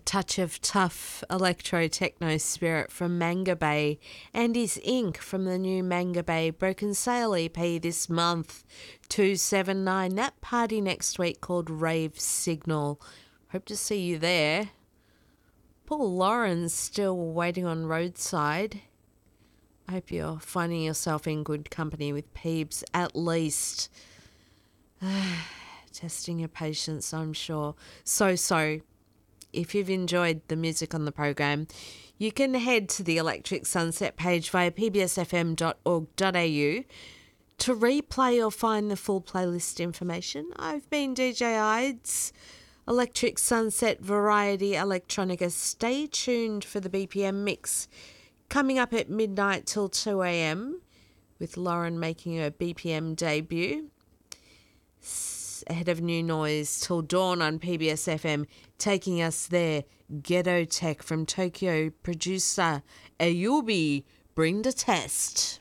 touch of tough electro-techno spirit from Manga Bay and his ink from the new Manga Bay Broken Sail EP this month, 279. That party next week called Rave Signal. Hope to see you there. Paul Lauren's still waiting on Roadside. I hope you're finding yourself in good company with Peebs at least. Testing your patience, I'm sure. So, if you've enjoyed the music on the program, you can head to the Electric Sunset page via pbsfm.org.au to replay or find the full playlist information. I've been DJ Ides, Electric Sunset Variety Electronica. Stay tuned for the BPM mix coming up at midnight till 2 a.m. with Lauren making her BPM debut. Ahead of New Noise till dawn on PBS FM, taking us there. Ghetto Tech from Tokyo producer Ayubi. Bring the test.